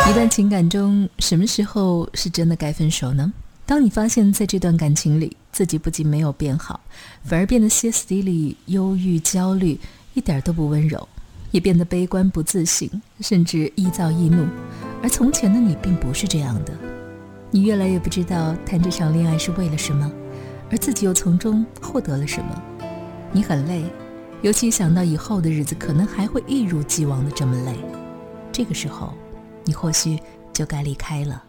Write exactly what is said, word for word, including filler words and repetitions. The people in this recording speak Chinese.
一段情感中，什么时候是真的该分手呢？当你发现在这段感情里，自己不仅没有变好，反而变得歇斯底里、忧郁、焦虑，一点都不温柔，也变得悲观不自信，甚至易躁易怒。而从前的你并不是这样的，你越来越不知道谈这场恋爱是为了什么，而自己又从中获得了什么。你很累，尤其想到以后的日子可能还会一如既往的这么累，这个时候你或许就该离开了。